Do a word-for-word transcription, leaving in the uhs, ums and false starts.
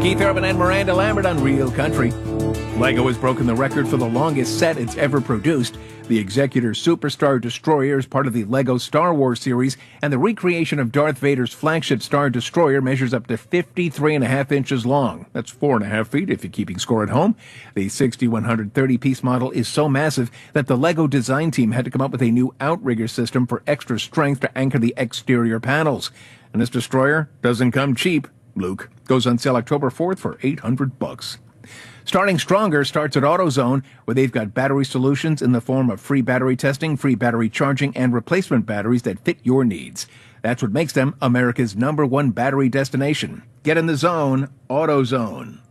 Keith Urban and Miranda Lambert on Real Country. LEGO has broken the record for the longest set it's ever produced. The Executor Superstar Destroyer is part of the LEGO Star Wars series, and the recreation of Darth Vader's flagship Star Destroyer measures up to fifty-three and a half inches long. That's four and a half feet if you're keeping score at home. The six thousand one hundred thirty piece model is so massive that the LEGO design team had to come up with a new outrigger system for extra strength to anchor the exterior panels. And this destroyer doesn't come cheap. Luke goes on sale October fourth for eight hundred bucks. Starting Stronger starts at AutoZone, where they've got battery solutions in the form of free battery testing, free battery charging, and replacement batteries that fit your needs. That's what makes them America's number one battery destination. Get in the zone, AutoZone.